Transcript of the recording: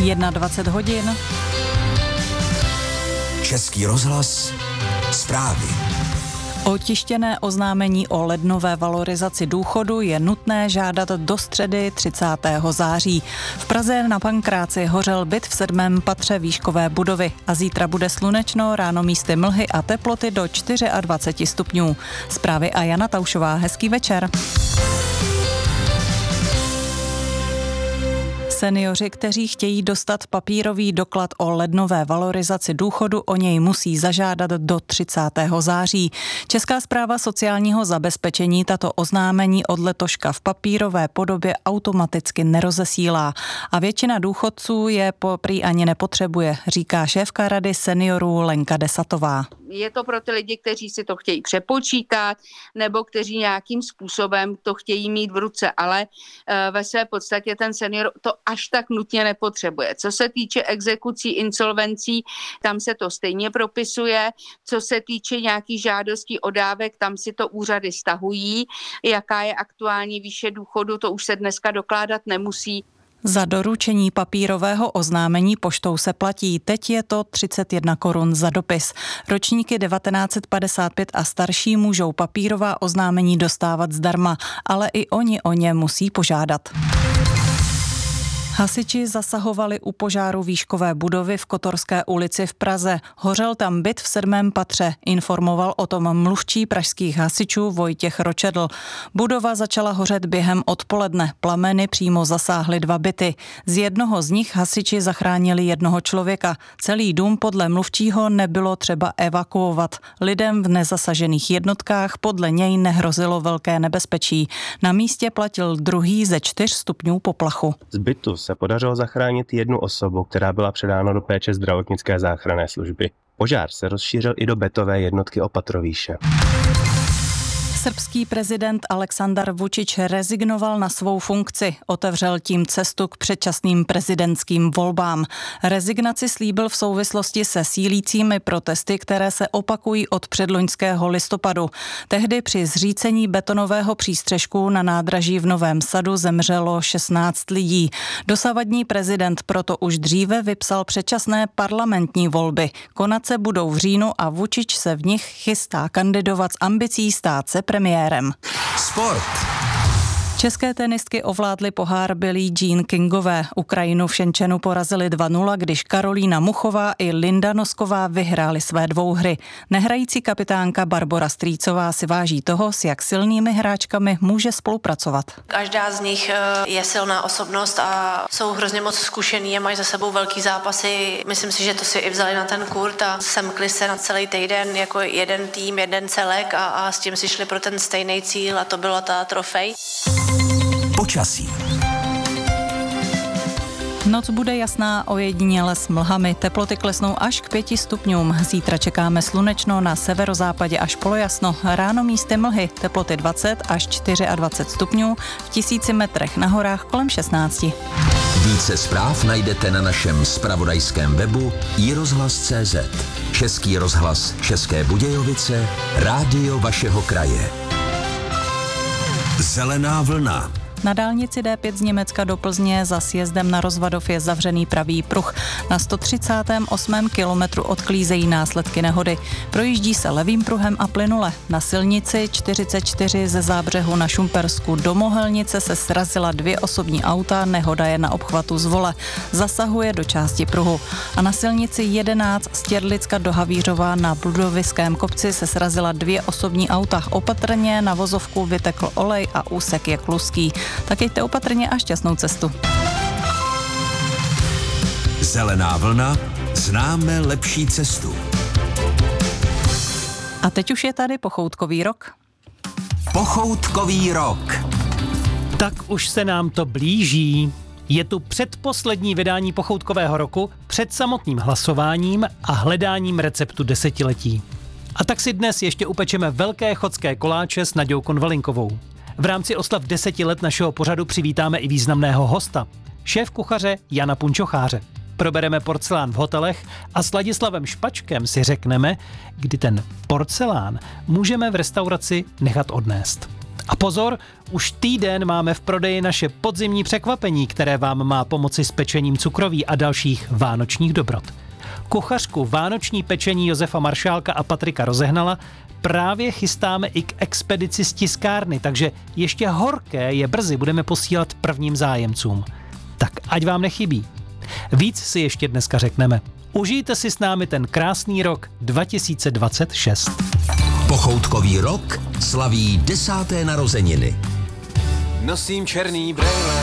21 hodin. Český rozhlas, zprávy. Otištěné oznámení o lednové valorizaci důchodu je nutné žádat do středy 30. září. V Praze na Pankráci hořel byt v 7. patře výškové budovy a zítra bude slunečno, ráno místy mlhy a teploty do 24 stupňů. Zprávy a Jana Taušová, hezký večer. Seniori, kteří chtějí dostat papírový doklad o lednové valorizaci důchodu, o něj musí zažádat do 30. září. Česká správa sociálního zabezpečení tato oznámení od letoška v papírové podobě automaticky nerozesílá a většina důchodců je prý ani nepotřebuje, říká šéfka rady seniorů Lenka Desatová. Je to pro ty lidi, kteří si to chtějí přepočítat nebo kteří nějakým způsobem to chtějí mít v ruce, ale ve své podstatě ten senior to až tak nutně nepotřebuje. Co se týče exekucí, insolvencí, tam se to stejně propisuje. Co se týče nějakých žádostí o dávek, tam si to úřady stahují. Jaká je aktuální výše důchodu, to už se dneska dokládat nemusí. Za doručení papírového oznámení poštou se platí. Teď je to 31 korun za dopis. Ročníky 1955 a starší můžou papírová oznámení dostávat zdarma, ale i oni o ně musí požádat. Hasiči zasahovali u požáru výškové budovy v Kotorské ulici v Praze. Hořel tam byt v 7. patře, informoval o tom mluvčí pražských hasičů Vojtěch Ročedl. Budova začala hořet během odpoledne. Plameny přímo zasáhly 2 byty. Z jednoho z nich hasiči zachránili jednoho člověka. Celý dům podle mluvčího nebylo třeba evakuovat. Lidem v nezasažených jednotkách podle něj nehrozilo velké nebezpečí. Na místě platil 2. ze 4 stupňů poplachu. Z bytu se podařilo zachránit jednu osobu, která byla předána do péče zdravotnické záchranné služby. Požár se rozšířil i do bytové jednotky o patro výše. Srbský prezident Aleksandar Vučić rezignoval na svou funkci. Otevřel tím cestu k předčasným prezidentským volbám. Rezignaci slíbil v souvislosti se sílícími protesty, které se opakují od předloňského listopadu. Tehdy při zřícení betonového přístřešku na nádraží v Novém Sadu zemřelo 16 lidí. Dosavadní prezident proto už dříve vypsal předčasné parlamentní volby. Konat se budou v říjnu a Vučić se v nich chystá kandidovat s ambicí stát se premiérem. Sport. České tenistky ovládly pohár Billie Jean Kingové. Ukrajinu v Šenčenu porazili 2-0, když Karolína Muchová i Linda Nosková vyhrály své dvouhry. Nehrající kapitánka Barbora Strýcová si váží toho, s jak silnými hráčkami může spolupracovat. Každá z nich je silná osobnost a jsou hrozně moc zkušený a mají za sebou velký zápasy. Myslím si, že to si i vzali na ten kurt a semkli se na celý týden jako jeden tým, jeden celek a s tím si šli pro ten stejný cíl a to byla ta trofej. Počasí. Noc bude jasná, ojediněle s mlhami. Teploty klesnou až k 5 stupňům. Zítra čekáme slunečno, na severozápadě až polojasno. Ráno místy mlhy, teploty 20 až 24 stupňů, v 1000 metrech na horách kolem 16. Více zpráv najdete na našem zpravodajském webu iRozhlas.cz. Český rozhlas České Budějovice, rádio vašeho kraje. Zelená vlna. Na dálnici D5 z Německa do Plzně za sjezdem na Rozvadov je zavřený pravý pruh. Na 138. kilometru odklízejí následky nehody. Projíždí se levým pruhem a plynule. Na silnici 44 ze Zábřehu na Šumpersku do Mohelnice se srazila 2 osobní auta, nehoda je na obchvatu Zvole. Zasahuje do části pruhu. A na silnici 11 z Těrlicka do Havířova na Bludoviském kopci se srazila 2 osobní auta. Opatrně na vozovku vytekl olej a úsek je kluský. Tak jeďte opatrně a šťastnou cestu. Zelená vlna, známe lepší cestu. A teď už je tady pochoutkový rok. Pochoutkový rok. Tak už se nám to blíží. Je tu předposlední vydání pochoutkového roku před samotným hlasováním a hledáním receptu desetiletí. A tak si dnes ještě upečeme velké chodské koláče s Naďou Konvalinkovou. V rámci oslav 10 let našeho pořadu přivítáme i významného hosta, šéf kuchaře Jana Punčocháře. Probereme porcelán v hotelech a s Ladislavem Špačkem si řekneme, kdy ten porcelán můžeme v restauraci nechat odnést. A pozor, už týden máme v prodeji naše podzimní překvapení, které vám má pomoci s pečením cukroví a dalších vánočních dobrot. Kuchařku vánoční pečení Josefa Maršálka a Patrika Rozehnala právě chystáme i k expedici z tiskárny, takže ještě horké je brzy budeme posílat prvním zájemcům. Tak ať vám nechybí. Víc si ještě dneska řekneme. Užijte si s námi ten krásný rok 2026. Pochoutkový rok slaví 10. narozeniny. Nosím černý brejle.